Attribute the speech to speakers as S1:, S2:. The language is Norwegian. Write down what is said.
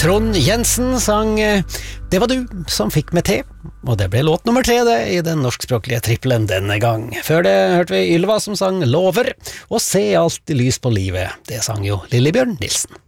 S1: Trond Jensen sang Det var du som fikk meg til, og det ble låt nummer 3 det i den norskspråklige trippelen denne gang. Før det hørte vi Ylva som sang Lover, og Se alltid lys på livet, det sang jo Lillebjørn Nilsen.